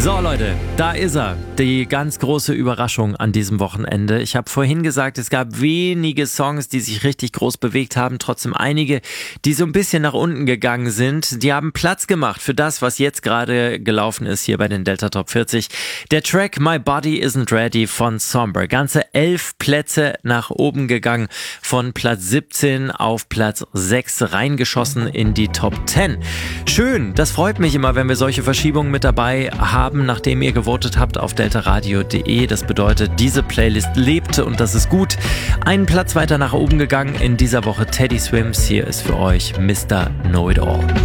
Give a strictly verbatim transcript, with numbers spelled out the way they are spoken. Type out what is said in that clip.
So Leute, da ist er. Die ganz große Überraschung an diesem Wochenende. Ich habe vorhin gesagt, es gab wenige Songs, die sich richtig groß bewegt haben. Trotzdem einige, die so ein bisschen nach unten gegangen sind. Die haben Platz gemacht für das, was jetzt gerade gelaufen ist hier bei den Delta Top vierzig. Der Track My Body Isn't Ready von Somber. Ganze elf Plätze nach oben gegangen. Von Platz siebzehn auf Platz sechs reingeschossen in die Top zehn. Schön, das freut mich immer, wenn wir solche Verschiebungen mit dabei haben, nachdem ihr gewotet habt auf deltaradio punkt de. Das bedeutet, diese Playlist lebt und das ist gut. Einen Platz weiter nach oben gegangen in dieser Woche Teddy Swims. Hier ist für euch Mister Know It All.